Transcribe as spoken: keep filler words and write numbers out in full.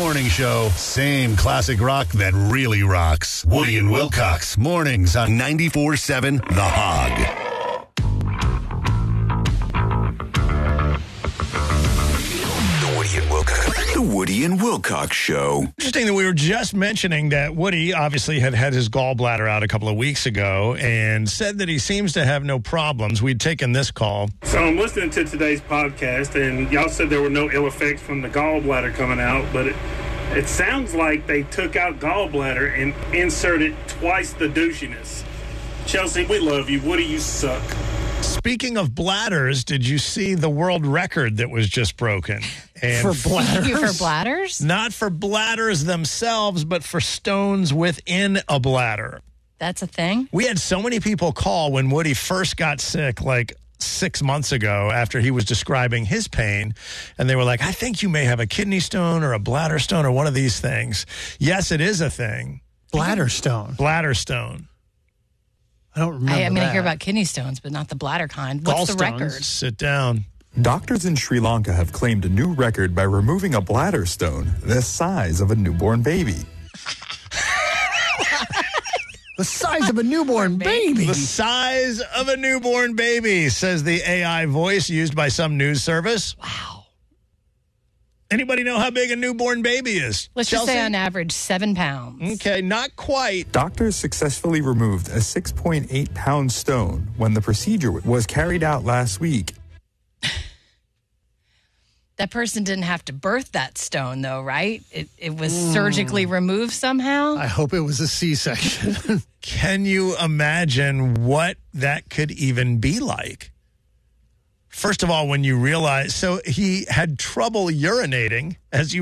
morning show. Same classic rock that really rocks. Woody and Wilcox. Mornings on ninety-four seven The Hog. The Woody and Wilcox Show. Interesting that we were just mentioning that Woody obviously had had his gallbladder out a couple of weeks ago and said that he seems to have no problems. We'd taken this call. So I'm listening to today's podcast, and y'all said there were no ill effects from the gallbladder coming out, but it, it sounds like they took out gallbladder and inserted twice the douchiness. Chelsea, we love you. Woody, you suck. Speaking of bladders, did you see the world record that was just broken? And for bladders? For bladders? Not for bladders themselves, but for stones within a bladder. That's a thing? We had so many people call when Woody first got sick, like six months ago, after he was describing his pain, and they were like, I think you may have a kidney stone or a bladder stone or one of these things. Yes, it is a thing. Bladder stone. Bladder stone. I don't remember I, I mean, that. I hear about kidney stones, but not the bladder kind. What's the record? Sit down. Doctors in Sri Lanka have claimed a new record by removing a bladder stone the size of a newborn baby. The size of a newborn baby. The size of a newborn baby, says the A I voice used by some news service. Wow. Anybody know how big a newborn baby is? Let's Chelsea? just say on average seven pounds. Okay, not quite. Doctors successfully removed a six point eight pound stone when the procedure was carried out last week. That person didn't have to birth that stone, though, right? It, it was mm. surgically removed somehow? I hope it was a C-section. Can you imagine what that could even be like? First of all, when you realize, so he had trouble urinating, as you